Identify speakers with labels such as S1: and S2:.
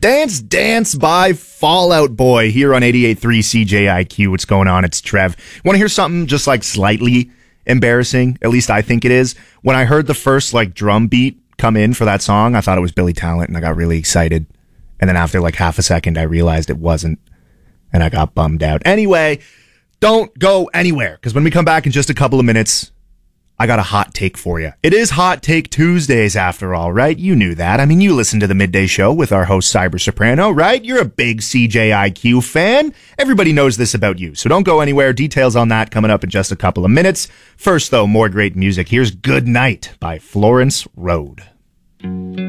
S1: Dance Dance by Fall Out Boy here on 88.3 CJIQ. What's going on? It's Trev. Want to hear something just like slightly embarrassing? At least I think it is. When I heard the first like drum beat come in for that song, I thought it was Billy Talent and I got really excited. And then after like half a second, I realized it wasn't and I got bummed out. Anyway, don't go anywhere because when we come back in just a couple of minutes, I got a hot take for you. It is Hot Take Tuesdays after all, right? You knew that. I mean, you listen to the Midday Show with our host, Cyber Soprano, right? You're a big CJIQ fan. Everybody knows this about you, so don't go anywhere. Details on that coming up in just a couple of minutes. First, though, more great music. Here's Good Night by Florence Road.